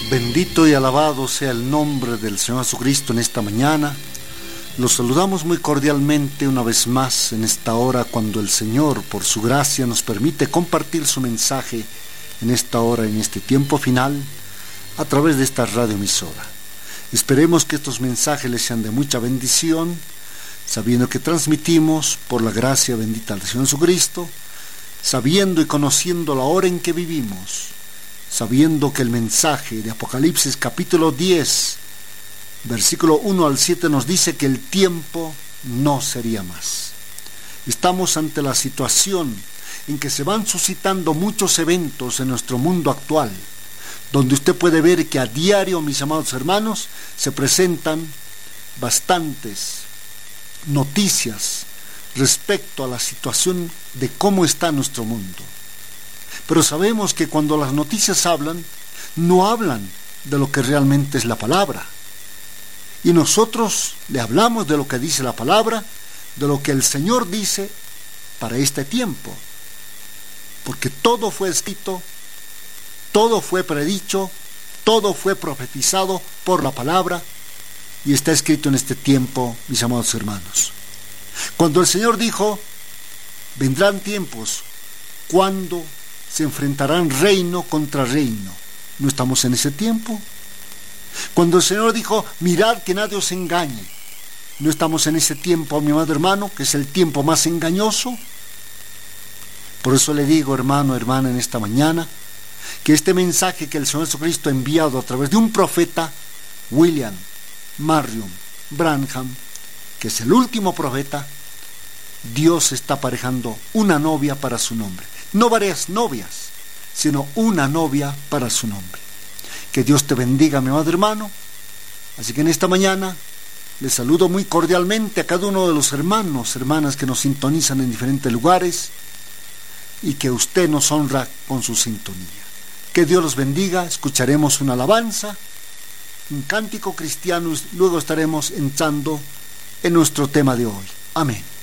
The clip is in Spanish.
Bendito y alabado sea el nombre del Señor Jesucristo en esta mañana. Los saludamos muy cordialmente una vez más en esta hora cuando el Señor, por su gracia, nos permite compartir su mensaje en esta hora, en este tiempo final, a través de esta radioemisora. Esperemos que estos mensajes les sean de mucha bendición, sabiendo que transmitimos por la gracia bendita del Señor Jesucristo, sabiendo y conociendo la hora en que vivimos, sabiendo que el mensaje de Apocalipsis capítulo 10, versículo 1 al 7 nos dice que el tiempo no sería más. Estamos ante la situación en que se van suscitando muchos eventos en nuestro mundo actual, donde usted puede ver que a diario, mis amados hermanos, se presentan bastantes noticias respecto a la situación de cómo está nuestro mundo. Pero sabemos que cuando las noticias hablan, no hablan de lo que realmente es la palabra. Y nosotros le hablamos de lo que dice la palabra, de lo que el Señor dice para este tiempo. Porque todo fue escrito, todo fue predicho, todo fue profetizado por la palabra y está escrito en este tiempo, mis amados hermanos. Cuando el Señor dijo, vendrán tiempos cuando se enfrentarán reino contra reino. ¿No estamos en ese tiempo? Cuando el Señor dijo, mirad que nadie os engañe. ¿No estamos en ese tiempo, mi amado hermano, que es el tiempo más engañoso? Por eso le digo, hermano, hermana, en esta mañana, que este mensaje que el Señor Jesucristo ha enviado a través de un profeta, William Marion Branham, que es el último profeta, Dios está aparejando una novia para su nombre. No varias novias, sino una novia para su nombre. Que Dios te bendiga, mi amado hermano. Así que en esta mañana les saludo muy cordialmente a cada uno de los hermanos, hermanas que nos sintonizan en diferentes lugares y que usted nos honra con su sintonía. Que Dios los bendiga. Escucharemos una alabanza, un cántico cristiano, luego estaremos entrando en nuestro tema de hoy. Amén.